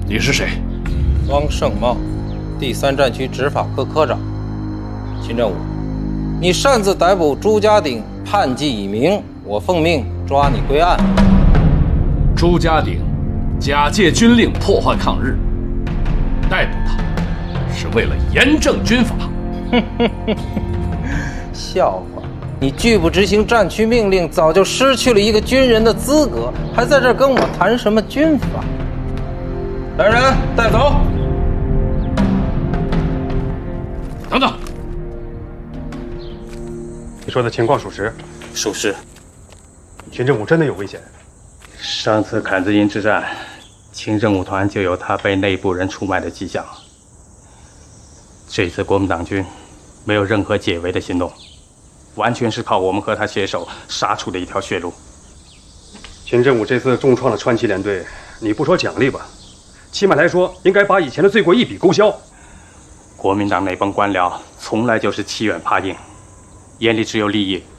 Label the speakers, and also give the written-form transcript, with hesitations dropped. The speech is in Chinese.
Speaker 1: 你是谁？
Speaker 2: 汪胜茂，第3战区执法科科长。秦振武，你擅自逮捕朱家鼎，叛纪已明，我奉命抓你归案。
Speaker 1: 朱家鼎假借军令破坏抗日，逮捕他是为了严正军法。
Speaker 2: 笑话！你拒不执行战区命令，早就失去了一个军人的资格，还在这跟我谈什么军法？来人，带走！
Speaker 1: 等等，
Speaker 3: 你说的情况属实？
Speaker 4: 属实。
Speaker 3: 秦振武真的有危险？
Speaker 4: 上次坎子营之战，秦振武团就有他被内部人出卖的迹象。这次国民党军没有任何解围的行动，完全是靠我们和他携手杀出的一条血路。
Speaker 3: 秦振武这次重创了川崎联队，你不说奖励吧，起码来说应该把以前的罪过一笔勾销。
Speaker 4: 国民党那帮官僚从来就是欺软怕硬，眼里只有利益，